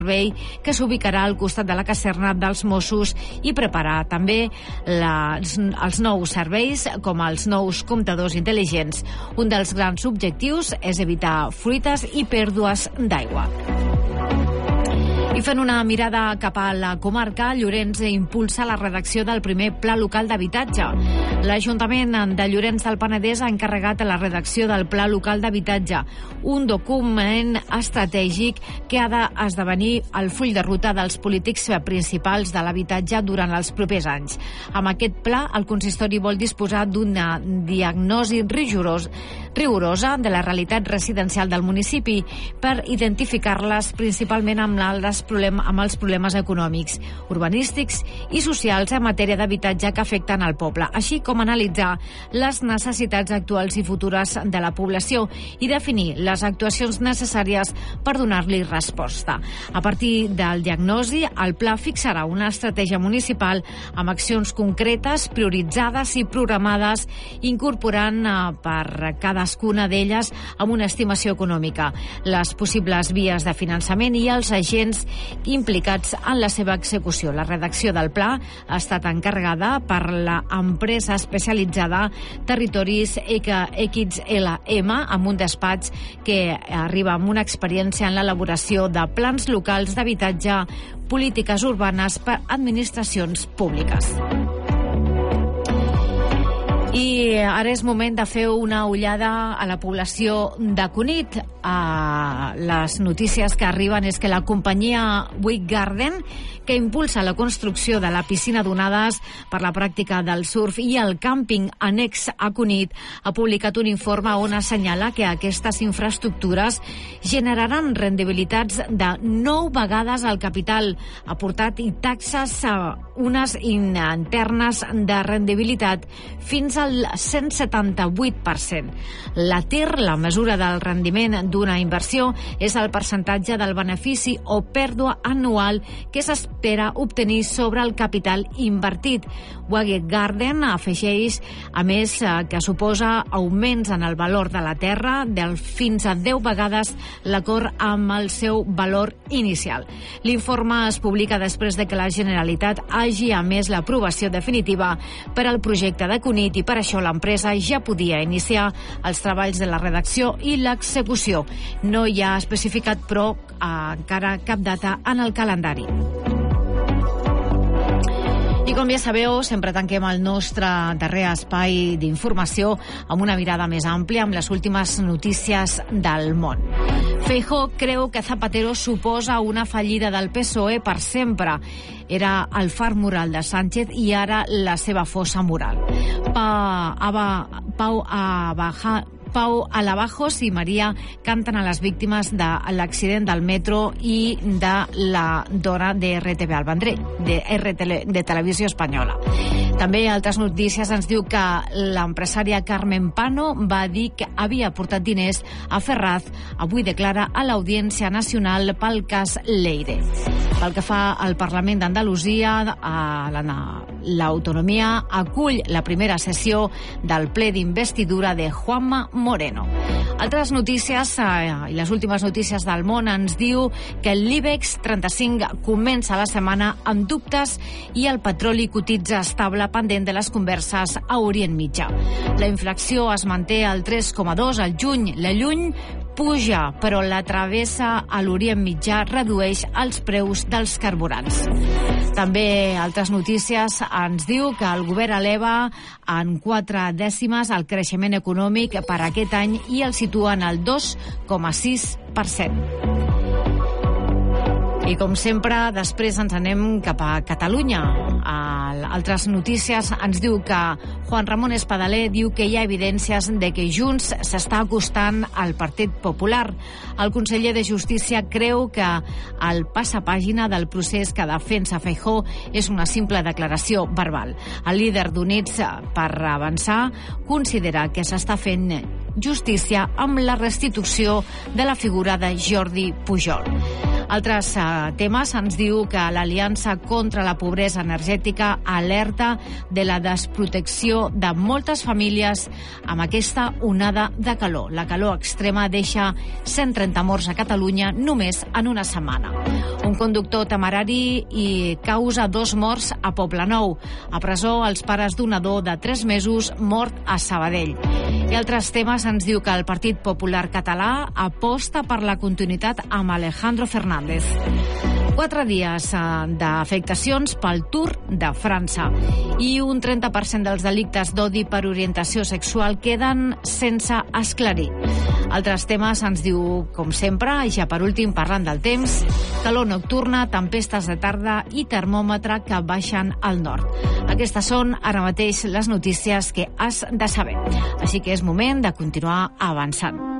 servei que s'ubicarà al costat de la caserna dels Mossos i preparar també els nous serveis com els nous comptadors intel·ligents. Un dels grans objectius és evitar fuites i pèrdues d'aigua. I fent una mirada cap a la comarca, Llorenç impulsa la redacció del primer Pla Local d'Habitatge. L'Ajuntament de Llorenç del Penedès ha encarregat la redacció del Pla Local d'Habitatge, un document estratègic que ha d'esdevenir el full de ruta dels polítics principals de l'habitatge durant els propers anys. Amb aquest pla, el consistori vol disposar d'una diagnosi rigorosa de la realitat residencial del municipi per identificar-les principalment amb els problemes econòmics, urbanístics i socials en matèria d'habitatge que afecten al poble, així com analitzar les necessitats actuals i futures de la població i definir les actuacions necessàries per donar-li resposta. A partir del diagnosi, el pla fixarà una estratègia municipal amb accions concretes, prioritzades i programades, incorporant per cadascuna d'elles amb una estimació econòmica, les possibles vies de finançament i els agents implicats en la seva execució. La redacció del pla ha estat encarregada per l'empresa especialitzada Territoris XLM, amb un despatx que arriba amb una experiència en l'elaboració de plans locals d'habitatge, polítiques urbanes per administracions públiques. I ara és moment de fer una ullada a la població de Cunit. Les notícies que arriben és que la companyia Buick Garden, que impulsa la construcció de la piscina d'onades per la pràctica del surf i el càmping annex a Cunit, ha publicat un informe on assenyala que aquestes infraestructures generaran rendibilitats de 9 vegades el capital aportat i taxes unes internes de rendibilitat fins al 178%. La TIR, la mesura del rendiment d'una inversió, és el percentatge del benefici o pèrdua anual que s'espera obtenir sobre el capital invertit. Buick Garden afegeix, a més, que suposa augments en el valor de la terra de fins a 10 vegades l'acord amb el seu valor inicial. L'informe es publica després de que la Generalitat hagi emès l'aprovació definitiva per al projecte de Cunit i per això l'empresa ja podia iniciar els treballs de la redacció i l'execució. No hi ha especificat, però, encara cap data en el calendari. I com ja sabeu, sempre tanquem el nostre darrer espai d'informació amb una mirada més àmplia, amb les últimes notícies del món. Feijóo creu que Zapatero suposa una fallida del PSOE per sempre. Era el far moral de Sánchez i ara la seva fossa moral. Pau Alabajos i Maria canten a les víctimes de l'accident del metro i de la dona de RTV al Vendrell, de Televisió Espanyola. També altres notícies ens diu que l'empresària Carmen Pano va dir que havia portat diners a Ferraz. Avui declara a l'Audiència Nacional pel cas Leire. Pel que fa al Parlament d'Andalusia, l'autonomia acull la primera sessió del ple d'investidura de Juanma Moreno. Altres notícies i les últimes notícies del món ens diu que l'IBEX 35 comença la setmana amb dubtes i el petroli cotitza estable pendent de les converses a Orient Mitjà. La inflació es manté al 3,2 al juny. La Lluny puja, però la travessa a l'Orient Mitjà redueix els preus dels carburants. També altres notícies ens diu que el govern eleva en 4 dècimes el creixement econòmic per aquest any i el situa en el 2,6%. I com sempre, després ens anem cap a Catalunya. Altres notícies ens diu que Juan Ramón Espadaler diu que hi ha evidències de que Junts s'està acostant al Partit Popular. El conseller de Justícia creu que el passapàgina del procés que defensa Feijóo és una simple declaració verbal. El líder d'Units per Avançar considera que s'està fent justícia amb la restitució de la figura de Jordi Pujol. Altres temes ens diu que l'Aliança contra la Pobresa Energètica alerta de la desprotecció de moltes famílies amb aquesta onada de calor. La calor extrema deixa 130 morts a Catalunya només en una setmana. Un conductor temerari i causa 2 morts a Poblenou. A presó els pares d'un nadó de 3 mesos mort a Sabadell. I altres temes ens diu que el Partit Popular Català aposta per la continuïtat amb Alejandro Fernández. 4 dies d'afectacions pel Tour de França i un 30% dels delictes d'odi per orientació sexual queden sense esclarir. Altres temes ens diu, com sempre, i ja per últim parlant del temps, calor nocturna, tempestes de tarda i termòmetre que baixen al nord. Aquestes són ara mateix les notícies que has de saber. Així que és moment de continuar avançant.